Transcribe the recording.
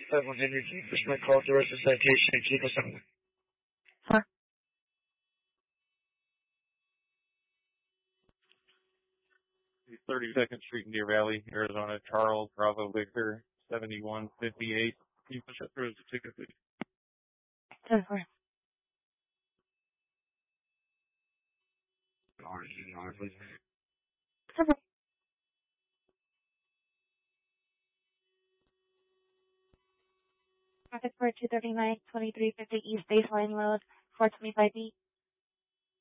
7 Henry King, push my call to rest of citation, Chico 7. Sir. 32nd Street in Deer Valley, Arizona, Charles Bravo Victor 7158. Can you push that through as a ticket, please? 10-4. Please. 10-4. Traffic for 239 2350 East Baseline Road, 425B.